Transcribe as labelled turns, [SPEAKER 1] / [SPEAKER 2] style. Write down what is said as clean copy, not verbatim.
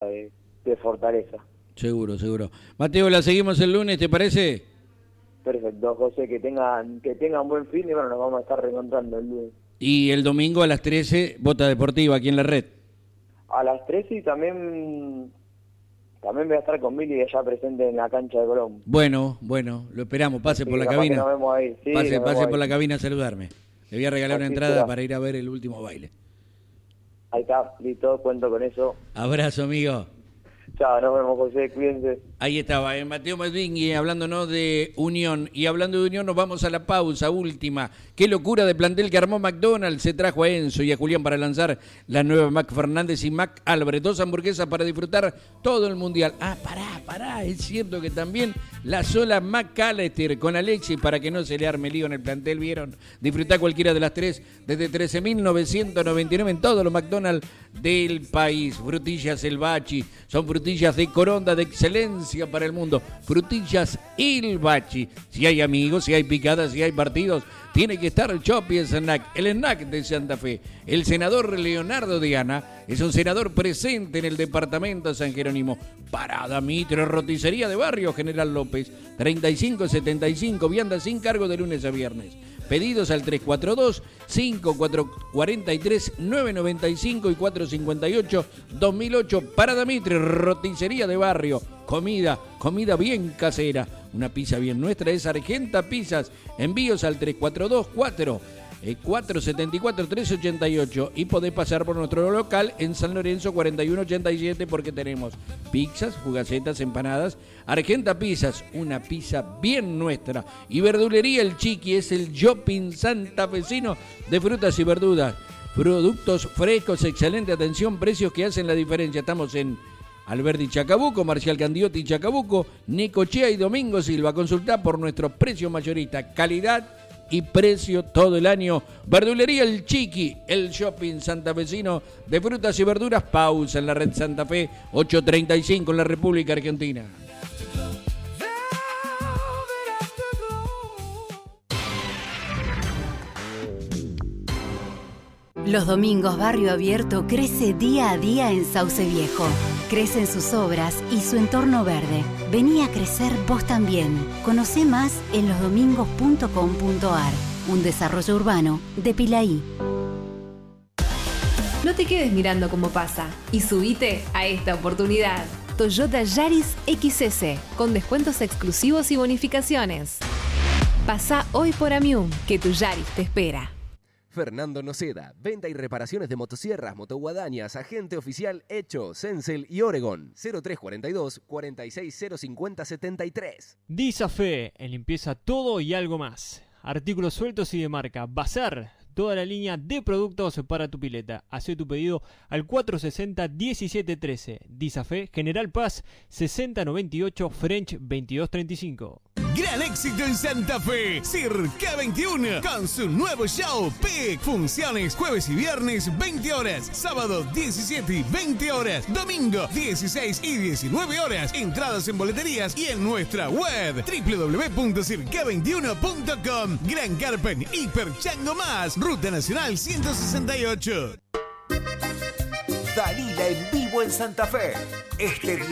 [SPEAKER 1] de fortaleza.
[SPEAKER 2] Seguro. Mateo, la seguimos el lunes, ¿te parece?
[SPEAKER 1] Perfecto, José, que tengan buen fin y bueno, nos vamos a estar reencontrando el lunes.
[SPEAKER 2] Y el domingo a las 13, Bota Deportiva, aquí en la red.
[SPEAKER 1] A las 13 y también voy a estar con Mili allá presente en la cancha de Colón.
[SPEAKER 2] Bueno, lo esperamos, pase por la cabina.
[SPEAKER 1] Nos vemos ahí. Sí,
[SPEAKER 2] pase por
[SPEAKER 1] ahí.
[SPEAKER 2] la cabina a saludarme. Le voy a regalar una entrada para ir a ver el último baile.
[SPEAKER 1] Ahí está, listo, cuento con eso.
[SPEAKER 2] Abrazo, amigo.
[SPEAKER 1] Chao, nos vemos, José, cuídense.
[SPEAKER 2] Ahí estaba, Mateo Madingui hablándonos de Unión. Y hablando de Unión nos vamos a la pausa última. Qué locura de plantel que armó McDonald's. Se trajo a Enzo y a Julián para lanzar la nueva Mac Fernández y Mac Álvarez. 2 hamburguesas para disfrutar todo el mundial. Pará. Es cierto que también la sola McAllister con Alexis para que no se le arme lío en el plantel. ¿Vieron? Disfrutá cualquiera de las 3 desde 13.999 en todos los McDonald's del país. Frutillas El Bachi. Son frutillas de Coronda de excelencia para el mundo. Frutillas El Bachi. Si hay amigos, si hay picadas, si hay partidos, tiene que estar el Chopi Snack, el snack de Santa Fe. El senador Leonardo Diana es un senador presente en el departamento de San Jerónimo. Parada Mitre, roticería de barrio General López, 3575, vianda sin cargo de lunes a viernes. Pedidos al 342-5443-995 y 458-2008. Parada Mitre, roticería de barrio. Comida bien casera. Una pizza bien nuestra es Argenta Pizzas. Envíos al 342-474-388 y podés pasar por nuestro local en San Lorenzo 4187 porque tenemos pizzas, fugacetas, empanadas. Argenta Pizzas, una pizza bien nuestra. Y Verdulería El Chiqui es el shopping santafesino de frutas y verduras. Productos frescos, excelente atención, precios que hacen la diferencia. Estamos en Alberdi Chacabuco, Marcial Candiotti Chacabuco, Necochea y Domingo Silva. Consultá por nuestro precio mayorista, calidad y precio todo el año. Verdulería El Chiqui, el shopping santafesino de frutas y verduras. Pausa en la red Santa Fe, 835 en la República Argentina.
[SPEAKER 3] Los domingos Barrio Abierto crece día a día en Sauce Viejo. Crecen sus obras y su entorno verde. Vení a crecer vos también. Conocé más en losdomingos.com.ar. Un desarrollo urbano de Pilaí.
[SPEAKER 4] No te quedes mirando cómo pasa y subite a esta oportunidad. Toyota Yaris XS con descuentos exclusivos y bonificaciones. Pasá hoy por Amium, que tu Yaris te espera.
[SPEAKER 5] Fernando Noceda, venta y reparaciones de motosierras, motoguadañas, agente oficial Hecho, Sensel y Oregon, 0342 46055073.
[SPEAKER 6] Disafe, en limpieza todo y algo más. Artículos sueltos y de marca. Bazar, toda la línea de productos para tu pileta. Hacé tu pedido al 460-1713. Disafe, General Paz, 6098, French 2235.
[SPEAKER 7] Gran éxito en Santa Fe, Circa 21, con su nuevo show PIC. Funciones jueves y viernes 20 horas, sábado 17 y 20 horas, domingo 16 y 19 horas. Entradas en boleterías y en nuestra web www.circa21.com. Gran Carpen, Hiper Chango Más, Ruta Nacional 168.
[SPEAKER 8] Dalila en vivo en Santa Fe. Este